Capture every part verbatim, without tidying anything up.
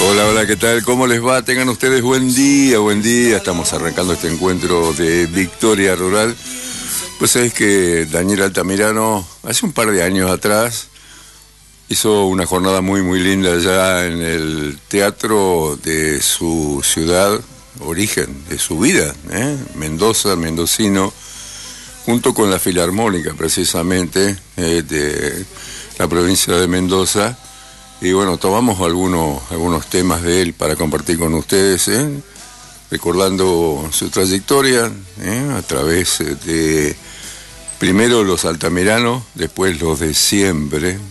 Hola, hola, ¿qué tal? ¿Cómo les va? Tengan ustedes buen día, buen día. Estamos arrancando este encuentro de Victoria Rural. Pues sabés que Daniel Altamirano, hace un par de años atrás, hizo una jornada muy, muy linda allá en el teatro de su ciudad, origen, de su vida, ¿eh? Mendoza, mendocino, junto con la Filarmónica, precisamente, eh, de la provincia de Mendoza. Y bueno, tomamos algunos, algunos temas de él para compartir con ustedes, ¿eh? Recordando su trayectoria, ¿eh? A través de, primero los altamiranos, después los de siempre. ¿eh?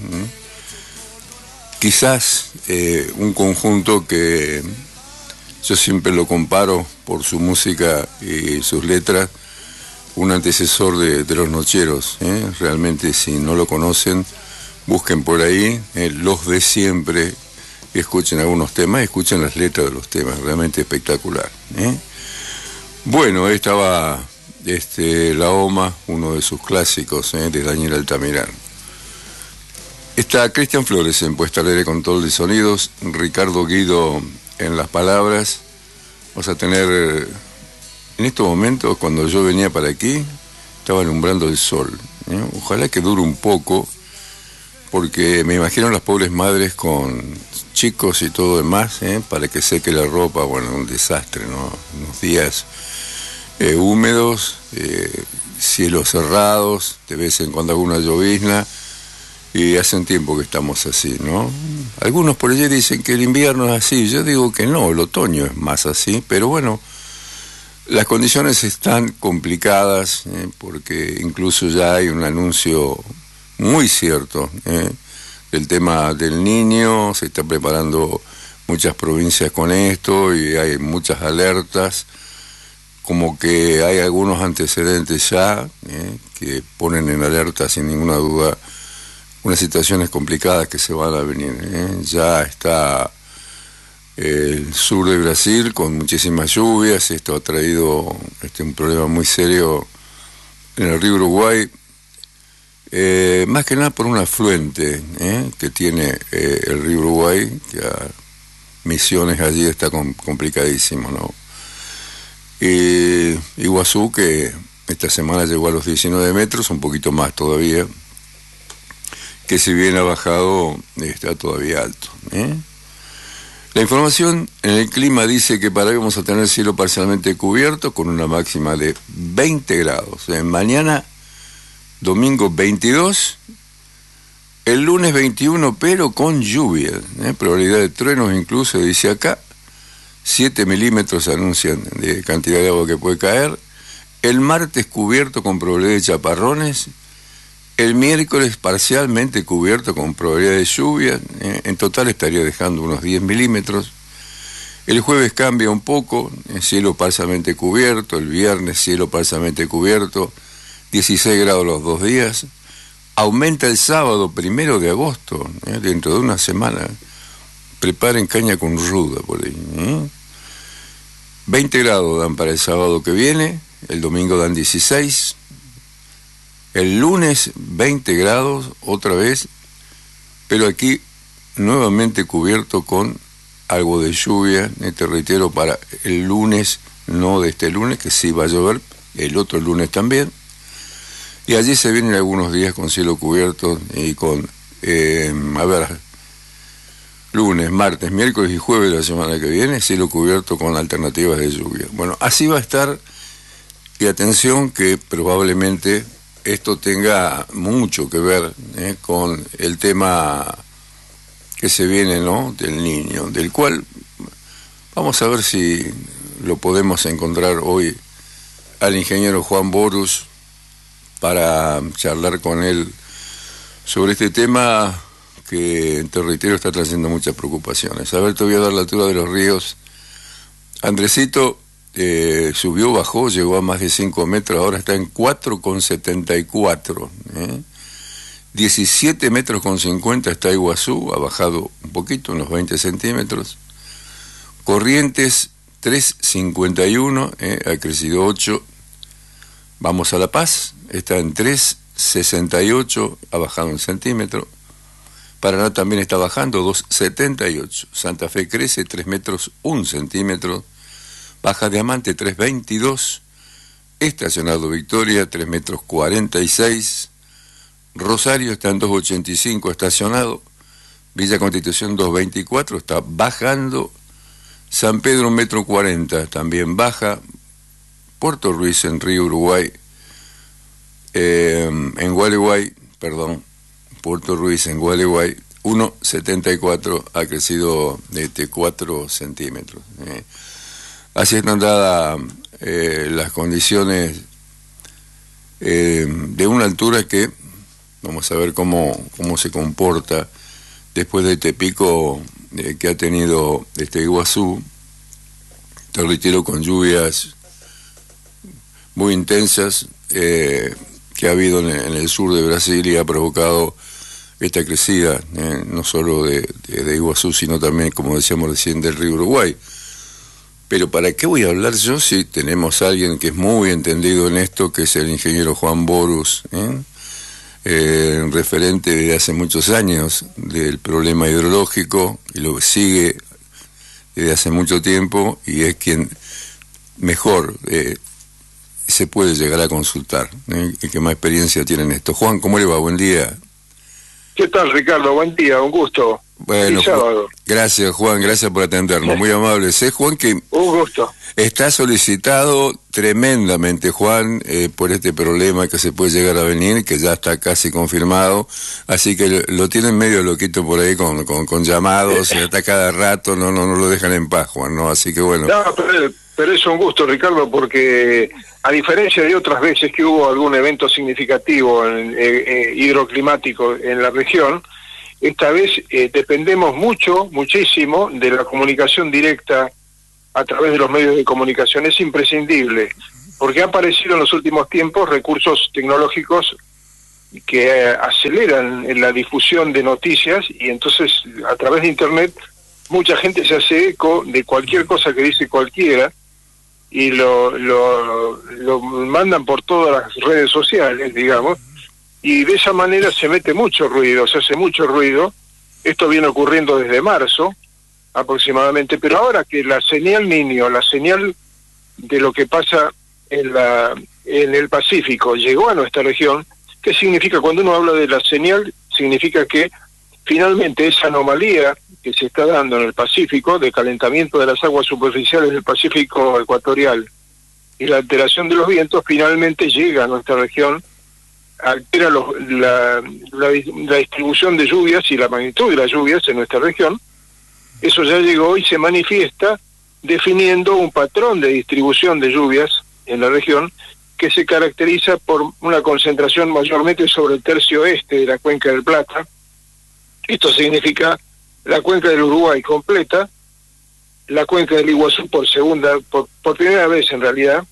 Quizás eh, un conjunto que yo siempre lo comparo por su música y sus letras, un antecesor de, de los Nocheros. ¿eh? Realmente, si no lo conocen, busquen por ahí eh, los de siempre y escuchen algunos temas, y escuchen las letras de los temas, realmente espectacular. ¿eh? Bueno, ahí estaba este, La Oma, uno de sus clásicos, ¿eh? de Daniel Altamirano. Está Cristian Flores en puesta al aire, control de sonidos, Ricardo Guido en las palabras. Vamos a tener, en estos momentos, cuando yo venía para aquí, estaba alumbrando el sol. ¿eh? Ojalá que dure un poco, porque me imagino las pobres madres con chicos y todo demás, ¿eh? para que seque la ropa. Bueno, un desastre, ¿no? Unos días eh, húmedos, eh, cielos cerrados, de vez en cuando alguna llovizna, y hace un tiempo que estamos así, ¿no? Algunos por allí dicen que el invierno es así, yo digo que no, el otoño es más así, pero bueno, las condiciones están complicadas, ¿eh? porque incluso ya hay un anuncio muy cierto, ¿eh? el tema del niño, se está preparando muchas provincias con esto y hay muchas alertas, como que hay algunos antecedentes ya ¿eh? que ponen en alerta sin ninguna duda unas situaciones complicadas que se van a venir. ¿eh? Ya está el sur de Brasil con muchísimas lluvias, esto ha traído este, un problema muy serio en el río Uruguay. Eh, más que nada por un afluente ¿eh? que tiene eh, el río Uruguay, que a Misiones allí está com- complicadísimo, ¿no? Y Iguazú, que esta semana llegó a los diecinueve metros, un poquito más todavía, que si bien ha bajado, está todavía alto. ¿eh? La información en el clima dice que para hoy vamos a tener cielo parcialmente cubierto con una máxima de veinte grados. ¿eh? Mañana domingo veintidós, el lunes veintiuno, pero con lluvia, ¿eh? probabilidad de truenos incluso, dice acá, siete milímetros anuncian de cantidad de agua que puede caer, el martes cubierto con probabilidad de chaparrones, el miércoles parcialmente cubierto con probabilidad de lluvia, ¿eh? en total estaría dejando unos diez milímetros, el jueves cambia un poco, el cielo parcialmente cubierto, el viernes cielo parcialmente cubierto, dieciséis grados los dos días, aumenta el sábado primero de agosto, ¿eh? dentro de una semana, preparen caña con ruda por ahí, ¿eh? veinte grados dan para el sábado que viene, el domingo dan dieciséis, el lunes veinte grados otra vez, pero aquí nuevamente cubierto con algo de lluvia, ¿eh? te reitero, para el lunes, no de este lunes, que sí va a llover, el otro lunes también. Y allí se vienen algunos días con cielo cubierto y con, eh, a ver, lunes, martes, miércoles y jueves de la semana que viene, cielo cubierto con alternativas de lluvia. Bueno, así va a estar, y atención que probablemente esto tenga mucho que ver eh, con el tema que se viene, ¿no?, del niño, del cual vamos a ver si lo podemos encontrar hoy al ingeniero Juan Borus, para charlar con él sobre este tema que, te reitero, está trayendo muchas preocupaciones. A ver, te voy a dar la altura de los ríos. Andresito eh, subió, bajó, llegó a más de cinco metros, ahora está en cuatro coma setenta y cuatro. ¿eh? diecisiete metros con cincuenta está Iguazú, ha bajado un poquito, unos veinte centímetros. Corrientes tres coma cincuenta y uno, ¿eh? ha crecido ocho. Vamos a La Paz, está en tres coma sesenta y ocho, ha bajado un centímetro. Paraná también está bajando, dos setenta y ocho. Santa Fe crece tres metros un centímetro. Baja Diamante tres veintidós. Estacionado Victoria tres metros cuarenta y seis. Rosario está en dos ochenta y cinco estacionado. Villa Constitución dos veinticuatro, está bajando. San Pedro un metro cuarenta, también baja. Puerto Ruiz en Río Uruguay, eh, en Gualeguay, perdón, Puerto Ruiz en Gualeguay, uno setenta y cuatro, ha crecido este, cuatro centímetros. Eh. Así están dadas eh, las condiciones eh, de una altura que vamos a ver cómo, cómo se comporta después de este pico eh, que ha tenido este Iguazú, te reitero, con lluvias muy intensas eh, que ha habido en el, en el sur de Brasil, y ha provocado esta crecida, eh, no solo de, de, de Iguazú, sino también, como decíamos recién, del río Uruguay. Pero ¿para qué voy a hablar yo si tenemos a alguien que es muy entendido en esto, que es el ingeniero Juan Borus, ¿eh? Eh, referente desde hace muchos años del problema hidrológico, y lo sigue desde hace mucho tiempo, y es quien mejor eh, se puede llegar a consultar, ¿eh? Y que más experiencia tiene en esto. Juan, ¿cómo le va? Buen día. ¿Qué tal, Ricardo? Buen día, un gusto. Bueno, Juan, gracias, Juan, gracias por atendernos, muy amable. Sé, Juan, que un gusto. Está solicitado tremendamente, Juan, eh, por este problema que se puede llegar a venir, que ya está casi confirmado, así que lo, lo tienen medio loquito por ahí con, con, con llamados, y está cada rato, no, no, no lo dejan en paz, Juan, ¿no? Así que bueno. No, pero, pero es un gusto, Ricardo, porque a diferencia de otras veces que hubo algún evento significativo en, eh, eh, hidroclimático en la región, esta vez eh, dependemos mucho, muchísimo de la comunicación directa a través de los medios de comunicación. Es imprescindible, porque ha aparecido en los últimos tiempos recursos tecnológicos que eh, aceleran en la difusión de noticias, y entonces a través de Internet mucha gente se hace eco de cualquier cosa que dice cualquiera y lo, lo, lo mandan por todas las redes sociales, digamos, y de esa manera se mete mucho ruido, se hace mucho ruido. Esto viene ocurriendo desde marzo aproximadamente, pero ahora que la señal Niño, la señal de lo que pasa en la en el Pacífico llegó a nuestra región, ¿qué significa? Cuando uno habla de la señal, significa que finalmente esa anomalía que se está dando en el Pacífico, de calentamiento de las aguas superficiales del Pacífico ecuatorial y la alteración de los vientos, finalmente llega a nuestra región, altera los, la, la, la distribución de lluvias y la magnitud de las lluvias en nuestra región. Eso ya llegó y se manifiesta definiendo un patrón de distribución de lluvias en la región que se caracteriza por una concentración mayormente sobre el tercio este de la cuenca del Plata. Esto significa la cuenca del Uruguay completa, la cuenca del Iguazú por segunda, por, por primera vez en realidad,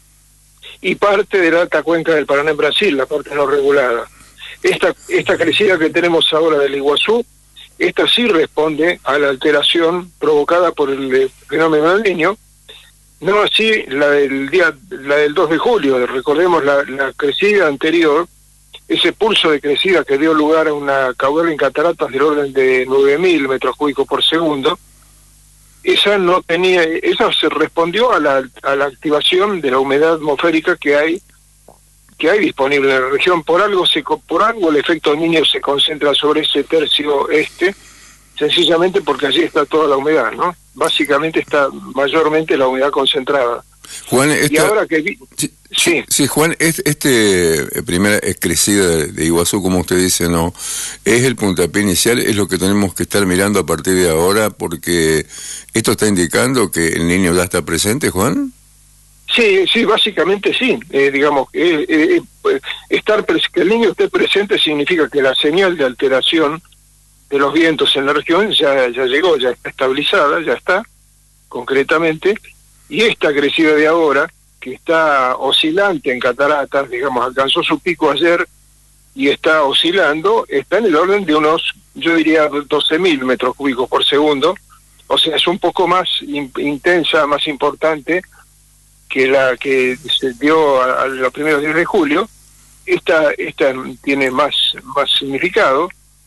y parte de la alta cuenca del Paraná en Brasil, la parte no regulada. Esta, esta crecida que tenemos ahora del Iguazú, esta sí responde a la alteración provocada por el fenómeno del Niño, no así la del día, la del dos de julio. Recordemos la, la crecida anterior, ese pulso de crecida que dio lugar a una caudal en cataratas del orden de nueve mil metros cúbicos por segundo. Esa no tenía, esa se respondió a la, a la activación de la humedad atmosférica que hay que hay disponible en la región. Por algo se por algo el efecto Niño se concentra sobre ese tercio este, sencillamente porque allí está toda la humedad, ¿no? Básicamente está mayormente la humedad concentrada. Juan, esta... y ahora que vi... sí, sí. sí, Juan, este, este primera crecida de, de Iguazú, como usted dice, no, es el puntapié inicial, es lo que tenemos que estar mirando a partir de ahora, porque esto está indicando que el Niño ya está presente, Juan. Sí, sí, básicamente sí. Eh, digamos, eh, eh, estar que el Niño esté presente significa que la señal de alteración de los vientos en la región ya, ya llegó, ya está estabilizada, ya está, concretamente, y esta crecida de ahora, que está oscilante en cataratas, digamos, alcanzó su pico ayer y está oscilando, está en el orden de unos, yo diría, doce mil metros cúbicos por segundo, o sea, es un poco más in, intensa, más importante que la que se dio a, a los primeros días de julio. Esta, esta tiene más, más significado,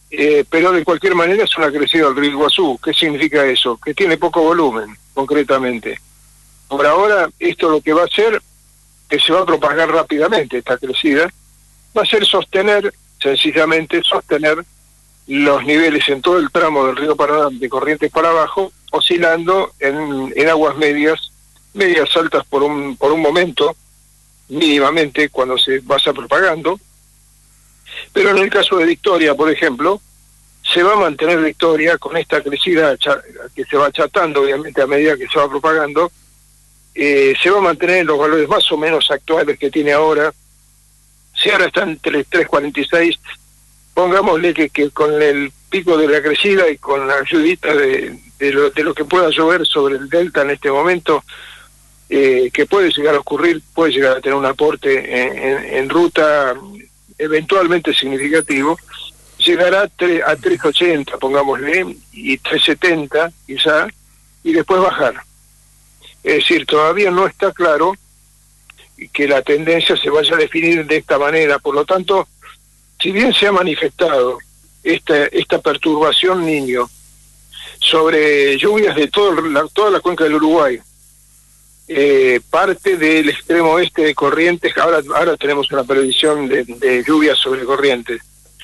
eh, pero de cualquier manera es una crecida del río Iguazú. ¿Qué significa eso? Que tiene poco volumen, concretamente. Por ahora, esto lo que va a hacer, que se va a propagar rápidamente esta crecida, va a ser sostener, sencillamente sostener los niveles en todo el tramo del río Paraná de Corrientes para abajo, oscilando en, en aguas medias, medias altas por un, por un momento, mínimamente cuando se vaya propagando. Pero en el caso de Victoria, por ejemplo, se va a mantener Victoria con esta crecida que se va achatando, obviamente, a medida que se va propagando, eh, se va a mantener en los valores más o menos actuales que tiene ahora. Si ahora está entre tres cuarenta y seis, pongámosle que, que con el pico de la crecida y con la ayudita de, de, lo, de lo que pueda llover sobre el delta en este momento, eh, que puede llegar a ocurrir, puede llegar a tener un aporte en, en, en ruta eventualmente significativo, llegará a, a tres ochenta, pongámosle, y tres setenta quizá, y después bajar. Es decir, todavía no está claro que la tendencia se vaya a definir de esta manera. Por lo tanto, si bien se ha manifestado esta, esta perturbación Niño sobre lluvias de todo la, toda la cuenca del Uruguay, eh, parte del extremo oeste de Corrientes, ahora, ahora tenemos una previsión de, de lluvias sobre Corrientes,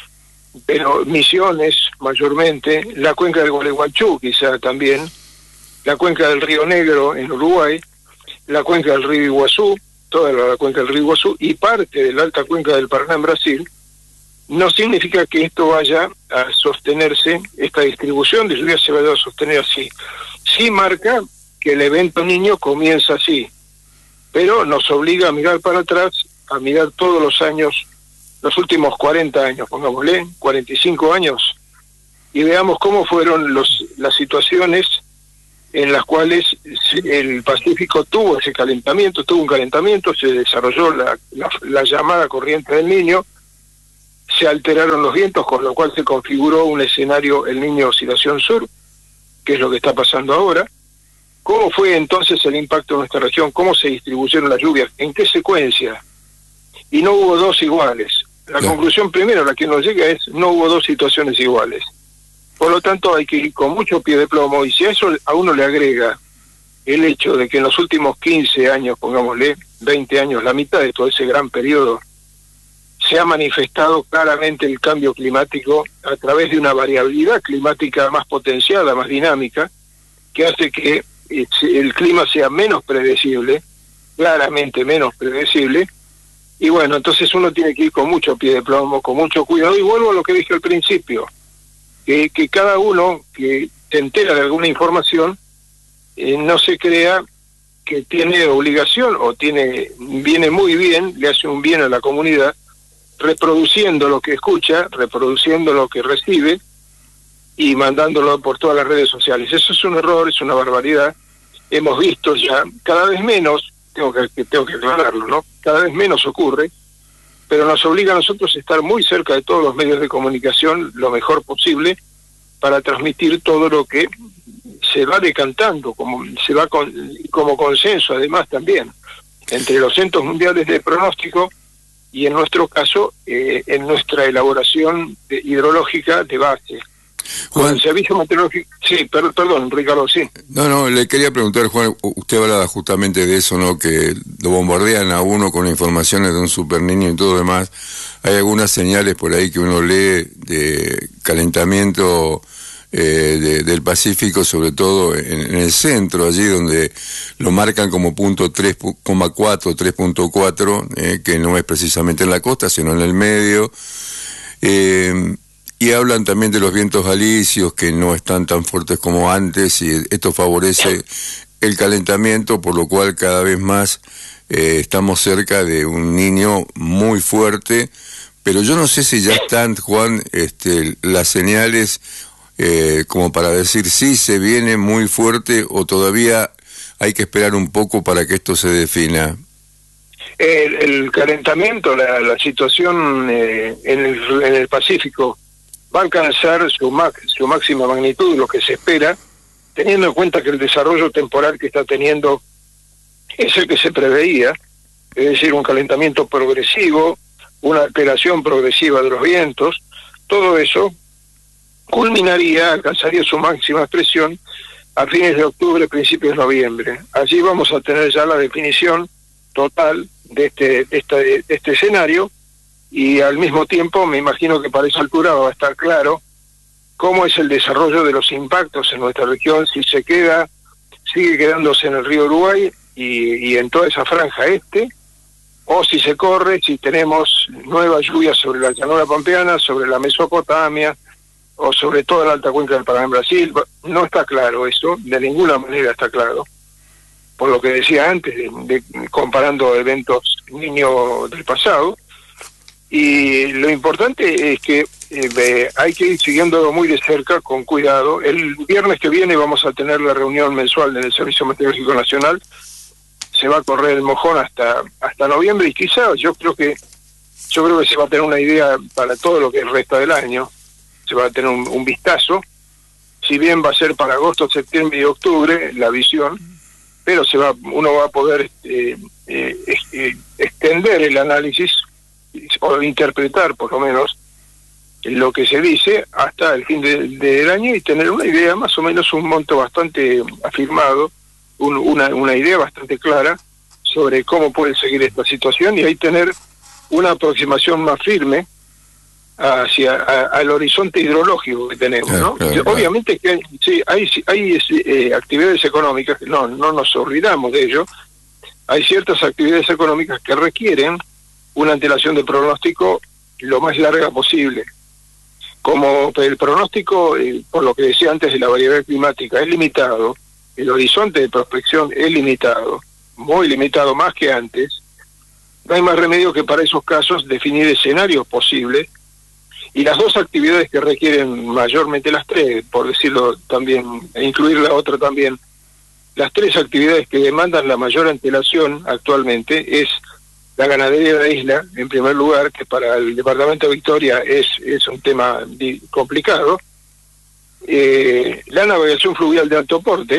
pero Misiones mayormente, la cuenca del Gualeguaychú quizá también, la cuenca del Río Negro en Uruguay, la cuenca del río Iguazú, toda la cuenca del río Iguazú y parte de la alta cuenca del Paraná en Brasil, no significa que esto vaya a sostenerse, esta distribución de lluvias se vaya a sostener así. Sí marca que el evento Niño comienza así, pero nos obliga a mirar para atrás, a mirar todos los años, los últimos cuarenta años, pongámosle, cuarenta y cinco años, y veamos cómo fueron los, las situaciones en las cuales el Pacífico tuvo ese calentamiento, tuvo un calentamiento, se desarrolló la, la, la llamada corriente del Niño, se alteraron los vientos, con lo cual se configuró un escenario El Niño Oscilación Sur, que es lo que está pasando ahora. ¿Cómo fue entonces el impacto en nuestra región? ¿Cómo se distribuyeron las lluvias? ¿En qué secuencia? Y no hubo dos iguales. La Bien. conclusión primera, la que nos llega, es no hubo dos situaciones iguales. Por lo tanto, hay que ir con mucho pie de plomo, y si a eso a uno le agrega el hecho de que en los últimos quince años, pongámosle veinte años, la mitad de todo ese gran periodo, se ha manifestado claramente el cambio climático a través de una variabilidad climática más potenciada, más dinámica, que hace que el clima sea menos predecible, claramente menos predecible, y bueno, entonces uno tiene que ir con mucho pie de plomo, con mucho cuidado, y vuelvo a lo que dije al principio, que, que cada uno que se entera de alguna información, eh, no se crea que tiene obligación, o tiene viene muy bien, le hace un bien a la comunidad, reproduciendo lo que escucha, reproduciendo lo que recibe y mandándolo por todas las redes sociales. Eso es un error, es una barbaridad. Hemos visto ya cada vez menos, tengo que tengo que aclararlo, ¿no? Cada vez menos ocurre, pero nos obliga a nosotros a estar muy cerca de todos los medios de comunicación lo mejor posible para transmitir todo lo que se va decantando, como se va con, como consenso además también entre los centros mundiales de pronóstico y en nuestro caso, eh, en nuestra elaboración de, hidrológica de base. Juan, el servicio meteorológico... Sí, per, perdón, Ricardo, sí. No, no, le quería preguntar, Juan, usted hablaba justamente de eso, ¿no? Que lo bombardean a uno con informaciones de un super niño y todo lo demás. Hay algunas señales por ahí que uno lee de calentamiento eh, de, del Pacífico, sobre todo en, en el centro, allí donde lo marcan como punto tres coma cuatro, tres punto cuatro, eh, que no es precisamente en la costa, sino en el medio. Eh, y hablan también de los vientos alisios, que no están tan fuertes como antes, y esto favorece el calentamiento, por lo cual cada vez más eh, estamos cerca de un Niño muy fuerte. Pero yo no sé si ya están, Juan, este, las señales eh, como para decir sí, se viene muy fuerte, o todavía hay que esperar un poco para que esto se defina. El, el calentamiento, la, la situación eh, en, el, en el Pacífico va a alcanzar su, max, su máxima magnitud, lo que se espera, teniendo en cuenta que el desarrollo temporal que está teniendo es el que se preveía, es decir, un calentamiento progresivo, una alteración progresiva de los vientos. Todo eso culminaría, alcanzaría su máxima expresión a fines de octubre, principios de noviembre. Allí vamos a tener ya la definición total de este, de este, de este escenario, y al mismo tiempo me imagino que para esa altura va a estar claro cómo es el desarrollo de los impactos en nuestra región, si se queda, sigue quedándose en el río Uruguay y, y en toda esa franja este, o si se corre, si tenemos nuevas lluvias sobre la llanura pampeana, sobre la Mesopotamia, o sobre toda la alta cuenca del Paraná en Brasil. No está claro eso, de ninguna manera está claro, por lo que decía antes, de, de, comparando eventos niños del pasado. Y lo importante es que eh, hay que ir siguiéndolo muy de cerca, con cuidado. El viernes que viene vamos a tener la reunión mensual del Servicio Meteorológico Nacional. Se va a correr el mojón hasta hasta noviembre, y quizás yo creo que yo creo que se va a tener una idea para todo lo que resta del año. Se va a tener un, un vistazo, si bien va a ser para agosto, septiembre y octubre la visión, pero se va uno va a poder eh, eh, eh, extender el análisis, o interpretar por lo menos lo que se dice hasta el fin de, del año, y tener una idea, más o menos un monto bastante afirmado, un, una, una idea bastante clara sobre cómo puede seguir esta situación, y ahí tener una aproximación más firme hacia a, al horizonte hidrológico que tenemos, ¿no? Claro, claro, obviamente que hay, sí, hay, hay eh, actividades económicas, no, no nos olvidamos de ello, hay ciertas actividades económicas que requieren una antelación de pronóstico lo más larga posible. Como el pronóstico, eh, por lo que decía antes, de la variabilidad climática es limitado, el horizonte de prospección es limitado, muy limitado, más que antes, no hay más remedio que para esos casos definir escenarios posibles. Y las dos actividades que requieren mayormente, las tres, por decirlo también, e incluir la otra también, las tres actividades que demandan la mayor antelación actualmente es la ganadería de la isla, en primer lugar, que para el departamento de Victoria es, es un tema complicado, eh, la navegación fluvial de alto porte,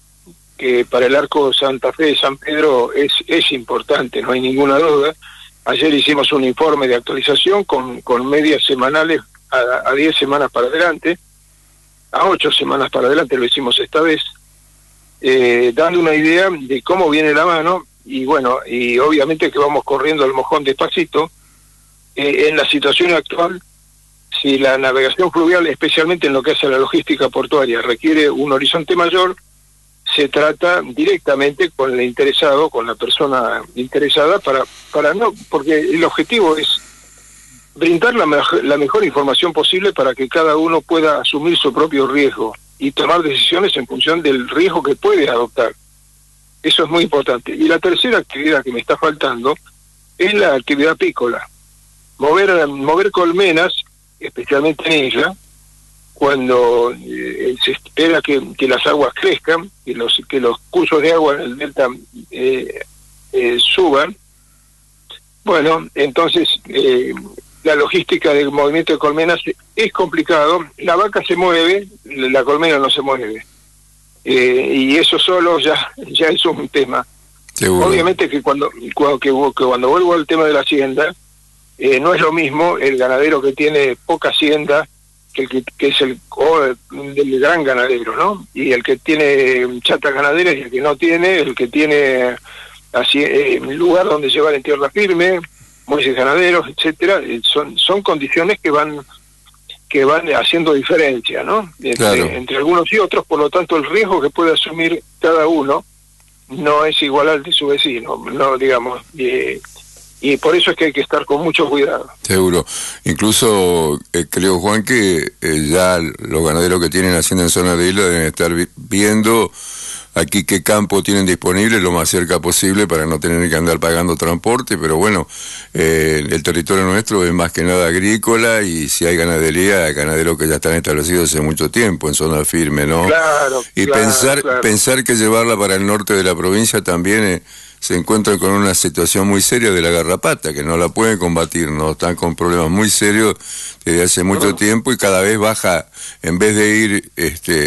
que para el arco Santa Fe de San Pedro es, es importante, no hay ninguna duda. Ayer hicimos un informe de actualización con, con medias semanales a, a diez semanas para adelante, a ocho semanas para adelante lo hicimos esta vez, eh, dando una idea de cómo viene la mano, y bueno, y obviamente que vamos corriendo el mojón despacito. Eh, en la situación actual, si la navegación fluvial, especialmente en lo que hace a la logística portuaria, requiere un horizonte mayor, se trata directamente con el interesado, con la persona interesada, para para no, porque el objetivo es brindar la, mej la mejor información posible para que cada uno pueda asumir su propio riesgo y tomar decisiones en función del riesgo que puede adoptar. Eso es muy importante. Y la tercera actividad que me está faltando es la actividad apícola. Mover, mover colmenas, especialmente en ella, cuando eh, se espera que, que las aguas crezcan, que los que los cursos de agua en el delta eh, eh, suban. Bueno, entonces eh, la logística del movimiento de colmenas es complicado. La vaca se mueve, la colmena no se mueve, eh, y eso solo ya ya es un tema. Seguro. Obviamente que cuando, cuando que, que cuando vuelvo al tema de la hacienda, eh, no es lo mismo el ganadero que tiene poca hacienda que el que, que es el, oh, el gran ganadero, ¿no? Y el que tiene chatas ganaderas, y el que no tiene, el que tiene así eh, lugar donde llevar en tierra firme, muelles ganaderos, etcétera, eh, son son condiciones que van que van haciendo diferencia, ¿no? Entre, claro. entre algunos y otros, por lo tanto el riesgo que puede asumir cada uno no es igual al de su vecino, no digamos, eh, y por eso es que hay que estar con mucho cuidado. Seguro. Incluso eh, creo, Juan, que eh, ya los ganaderos que tienen hacienda en zona de isla deben estar vi viendo aquí qué campo tienen disponible lo más cerca posible para no tener que andar pagando transporte, pero bueno, eh, el territorio nuestro es más que nada agrícola, y si hay ganadería, hay ganaderos que ya están establecidos hace mucho tiempo en zona firme, ¿no? Claro, y claro, pensar, claro. pensar que llevarla para el norte de la provincia también eh, se encuentran con una situación muy seria de la garrapata, que no la pueden combatir, no están con problemas muy serios desde hace mucho tiempo, y cada vez baja, en vez de ir este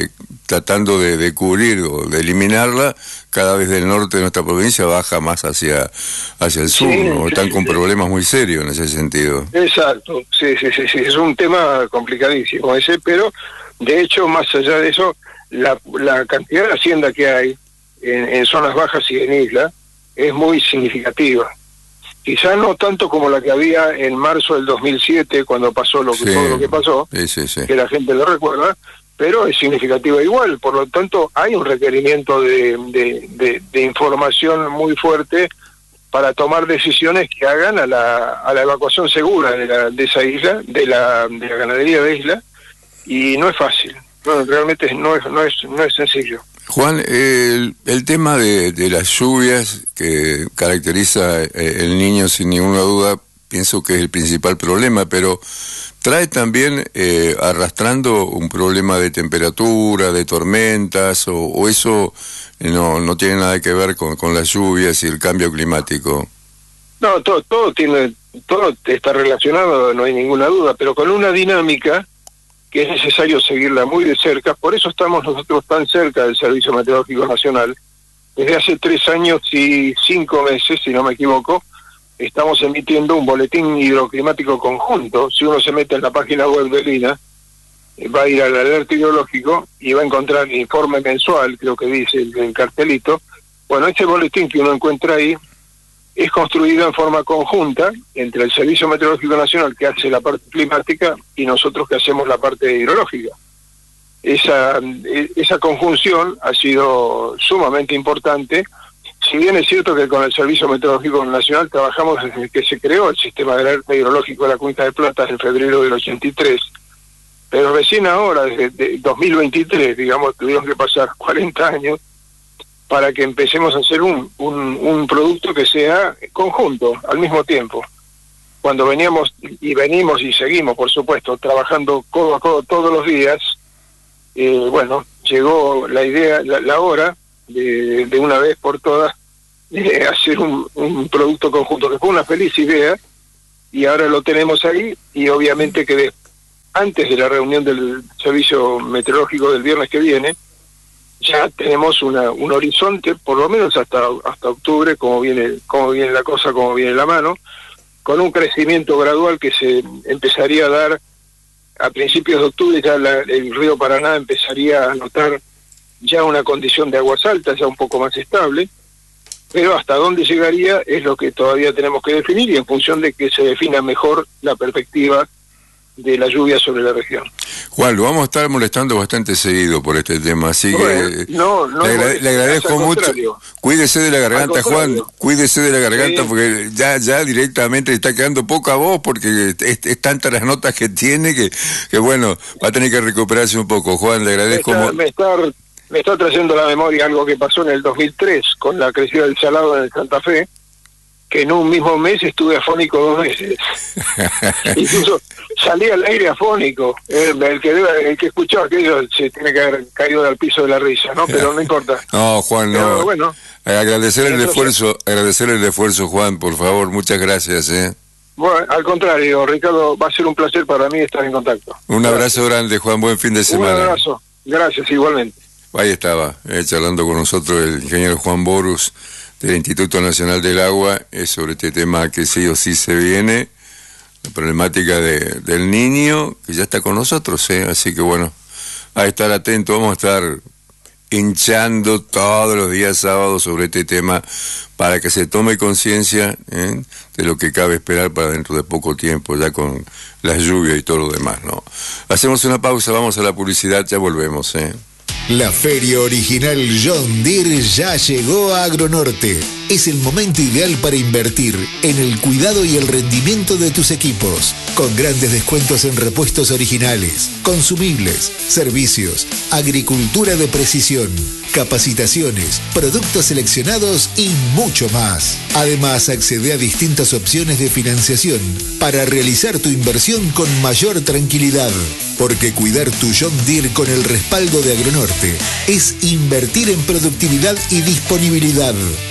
tratando de, de cubrir o de eliminarla, cada vez del norte de nuestra provincia baja más hacia, hacia el sur, sí, ¿no? Sí, están con sí. problemas muy serios en ese sentido. Exacto, sí, sí, sí, sí, es un tema complicadísimo ese, pero de hecho, más allá de eso, la, la cantidad de hacienda que hay en, en zonas bajas y en isla es muy significativa. Quizá no tanto como la que había en marzo del dos mil siete, cuando pasó lo que, sí, todo lo que pasó, sí, sí, sí. que la gente lo recuerda, pero es significativa igual. Por lo tanto, hay un requerimiento de, de, de, de información muy fuerte para tomar decisiones que hagan a la, a la evacuación segura de, la, de esa isla, de la, de la ganadería de isla, y no es fácil. No, realmente no es, no es, no es sencillo. Juan, el, el tema de, de las lluvias que caracteriza el Niño, sin ninguna duda, pienso que es el principal problema, pero trae también eh, arrastrando un problema de temperatura, de tormentas, o, o eso no, no tiene nada que ver con, con las lluvias y el cambio climático. No, todo, todo tiene, todo está relacionado, no hay ninguna duda, pero con una dinámica que es necesario seguirla muy de cerca. Por eso estamos nosotros tan cerca del Servicio Meteorológico Nacional. Desde hace tres años y cinco meses, si no me equivoco, estamos emitiendo un boletín hidroclimático conjunto. Si uno se mete en la página web del I N A, va a ir al alerta hidrológico y va a encontrar el informe mensual, creo que dice el, el cartelito. Bueno, este boletín que uno encuentra ahí es construido en forma conjunta entre el Servicio Meteorológico Nacional, que hace la parte climática, y nosotros que hacemos la parte hidrológica. Esa, esa conjunción ha sido sumamente importante. Si bien es cierto que con el Servicio Meteorológico Nacional trabajamos desde que se creó el sistema de alerta hidrológico de la Cuenca de Plata en febrero del ochenta y tres, pero recién ahora, desde dos mil veintitrés, digamos, tuvieron que pasar cuarenta años para que empecemos a hacer un, un, un producto que sea conjunto, al mismo tiempo. Cuando veníamos, y venimos y seguimos, por supuesto, trabajando codo a codo todos los días, eh, bueno, llegó la idea, la, la hora, de, de una vez por todas, de hacer un, un producto conjunto, que fue una feliz idea, y ahora lo tenemos ahí, y obviamente que de, antes de la reunión del Servicio Meteorológico del viernes que viene, ya tenemos una, un horizonte, por lo menos hasta hasta octubre, como viene, como viene la cosa, como viene la mano, con un crecimiento gradual que se empezaría a dar a principios de octubre. Ya la, el río Paraná empezaría a notar ya una condición de aguas altas, ya un poco más estable, pero hasta dónde llegaría es lo que todavía tenemos que definir, y en función de que se defina mejor la perspectiva de la lluvia sobre la región. Juan, lo vamos a estar molestando bastante seguido por este tema, así bueno, que no, no, le, agra le agradezco mucho. Cuídese de la garganta, Juan, cuídese de la garganta, sí, porque ya ya directamente está quedando poca voz, porque es, es tantas las notas que tiene que, que bueno, va a tener que recuperarse un poco. Juan, le agradezco mucho. Me está, me está trayendo a la memoria algo que pasó en el dos mil tres con la crecida del salado en el Santa Fe, que en un mismo mes estuve afónico dos veces. Incluso salí al aire afónico. El, el, que, el que escuchó aquello se tiene que haber caído al piso de la risa, ¿no? Pero no importa. No, Juan, no. Pero bueno, agradecer el esfuerzo, agradecer el esfuerzo, Juan, por favor, muchas gracias, ¿eh? Bueno, al contrario, Ricardo, va a ser un placer para mí estar en contacto. Un gracias. Abrazo grande, Juan, buen fin de semana. Un abrazo, gracias, igualmente. Ahí estaba, eh, charlando con nosotros el ingeniero Juan Borus, del Instituto Nacional del Agua, es sobre este tema que sí o sí se viene, la problemática de, del Niño, que ya está con nosotros, ¿eh? Así que bueno, a estar atentos, vamos a estar hinchando todos los días sábados sobre este tema para que se tome conciencia, ¿eh?, de lo que cabe esperar para dentro de poco tiempo, ya con las lluvias y todo lo demás, ¿no? Hacemos una pausa, vamos a la publicidad, ya volvemos, ¿eh? La feria original John Deere ya llegó a Agronorte. Es el momento ideal para invertir en el cuidado y el rendimiento de tus equipos, con grandes descuentos en repuestos originales, consumibles, servicios, agricultura de precisión, capacitaciones, productos seleccionados y mucho más. Además, accede a distintas opciones de financiación para realizar tu inversión con mayor tranquilidad, porque cuidar tu John Deere con el respaldo de Agronorte es invertir en productividad y disponibilidad.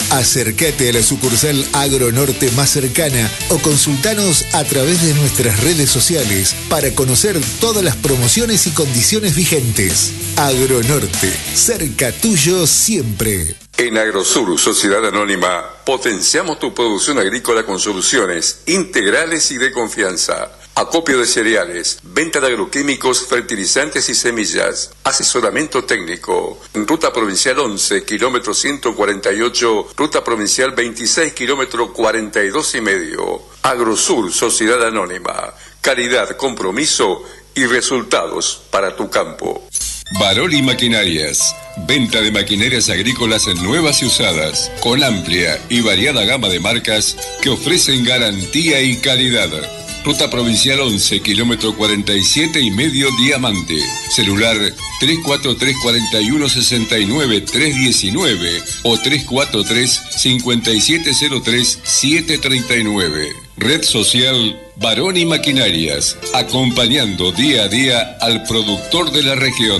Acércate a la sucursal Agronorte más cercana o consultanos a través de nuestras redes sociales para conocer todas las promociones y condiciones vigentes. Agronorte, cerca tuyo siempre. En Agrosur, Sociedad Anónima, potenciamos tu producción agrícola con soluciones integrales y de confianza. Acopio de cereales, venta de agroquímicos, fertilizantes y semillas, asesoramiento técnico. Ruta Provincial once, kilómetro ciento cuarenta y ocho, Ruta Provincial veintiséis, kilómetro cuarenta y dos y medio. Agrosur, Sociedad Anónima. Calidad, compromiso y resultados para tu campo. Baroli Maquinarias. Venta de maquinarias agrícolas nuevas y usadas, con amplia y variada gama de marcas que ofrecen garantía y calidad. Ruta Provincial once, kilómetro cuarenta y siete y medio, Diamante. Celular tres cuatro tres, cuatro uno, seis nueve, tres uno nueve o tres cuatro tres, cinco siete cero tres, siete tres nueve. Red social Baroni Maquinarias, acompañando día a día al productor de la región.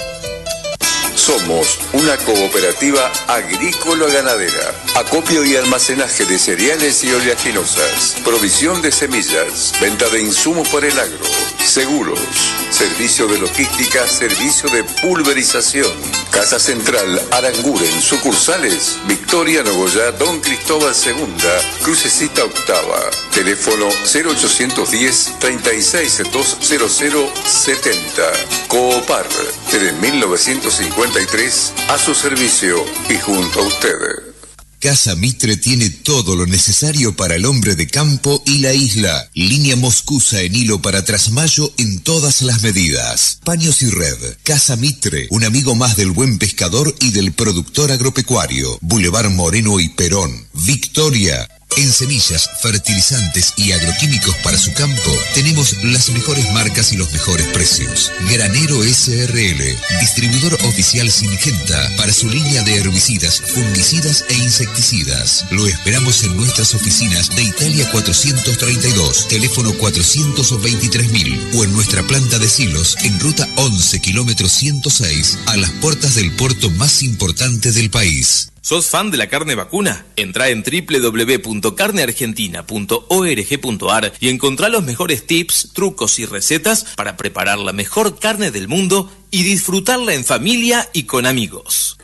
Somos una cooperativa agrícola-ganadera. Acopio y almacenaje de cereales y oleaginosas. Provisión de semillas. Venta de insumos para el agro. Seguros. Servicio de logística. Servicio de pulverización. Casa Central Aranguren. Sucursales Victoria, Nogoyá, Don Cristóbal segunda, Crucecita octava. Teléfono cero ochocientos diez, treinta y seis, doscientos setenta. Coopar. Desde mil novecientos cincuenta y tres a su servicio y junto a usted. Casa Mitre tiene todo lo necesario para el hombre de campo y la isla. Línea moscusa en hilo para trasmayo en todas las medidas. Paños y red. Casa Mitre, un amigo más del buen pescador y del productor agropecuario. Boulevard Moreno y Perón. Victoria. En semillas, fertilizantes y agroquímicos para su campo, tenemos las mejores marcas y los mejores precios. Granero S R L, distribuidor oficial Singenta para su línea de herbicidas, fungicidas e insecticidas. Lo esperamos en nuestras oficinas de Italia cuatrocientos treinta y dos, teléfono cuatrocientos veintitrés mil, o en nuestra planta de silos en ruta once, kilómetro ciento seis, a las puertas del puerto más importante del país. ¿Sos fan de la carne vacuna? Entrá en doble u doble u doble u punto carne argentina punto org punto ar y encontrá los mejores tips, trucos y recetas para preparar la mejor carne del mundo y disfrutarla en familia y con amigos.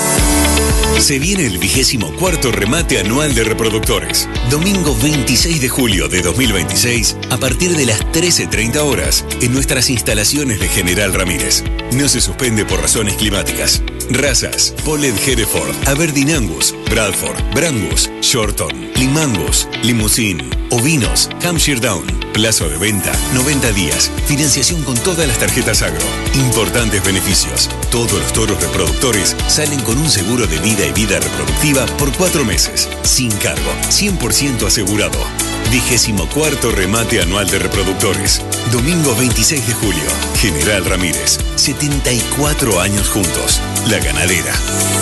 Se viene el vigésimo cuarto remate anual de reproductores. Domingo veintiséis de julio de dos mil veintiséis, a partir de las trece treinta horas, en nuestras instalaciones de General Ramírez. No se suspende por razones climáticas. Razas: Polled Hereford, Aberdeen Angus, Bradford, Brangus, Shorton, Limangus, Limousin, Ovinos, Hampshire Down. Plazo de venta, noventa días. Financiación con todas las tarjetas agro. Importantes beneficios. Todos los toros reproductores salen con un seguro de vida y vida reproductiva por cuatro meses. Sin cargo, cien por ciento asegurado. Vigésimo cuarto remate anual de reproductores. Domingo veintiséis de julio. General Ramírez. setenta y cuatro años juntos. La ganadera.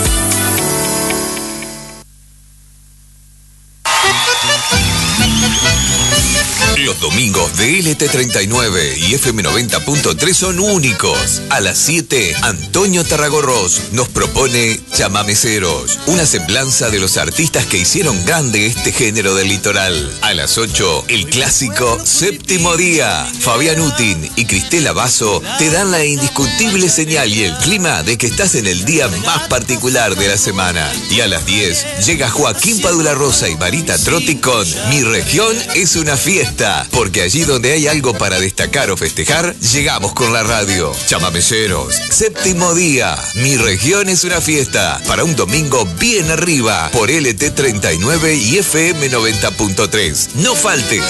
Los domingos de L T treinta y nueve y F M noventa punto tres son únicos. A las siete, Antonio Tarragorros nos propone Chamameceros, una semblanza de los artistas que hicieron grande este género del litoral. A las ocho, el clásico Séptimo Día. Fabián Utin y Cristela Basso te dan la indiscutible señal y el clima de que estás en el día más particular de la semana. Y a las diez, llega Joaquín Padula Rosa y Marita Trotti con Mi Región es una fiesta. Porque allí donde hay algo para destacar o festejar, llegamos con la radio. Chamameceros, Séptimo Día. Mi Región es una fiesta. Para un domingo bien arriba. Por L T treinta y nueve y F M noventa punto tres. No faltes.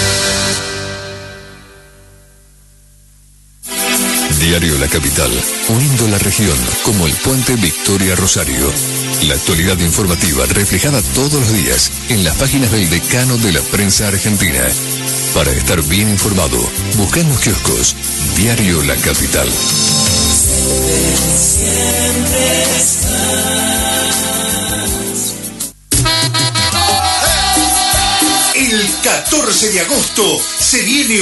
Diario La Capital, uniendo la región como el puente Victoria Rosario. La actualidad informativa reflejada todos los días en las páginas del decano de la prensa argentina. Para estar bien informado, busca en los kioscos Diario La Capital. Siempre estás. El catorce de agosto se viene